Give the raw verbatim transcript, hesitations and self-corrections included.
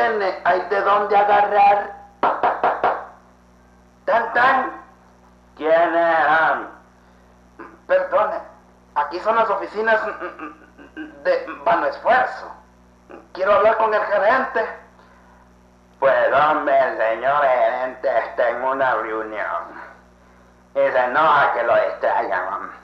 tiene, hay de dónde agarrar. Tan tan. ¿Quién es? ah? Perdone, aquí son las oficinas de Vano Esfuerzo. Quiero hablar con el gerente. Pues hombre, el señor gerente está en una reunión y se enoja que lo distraigan.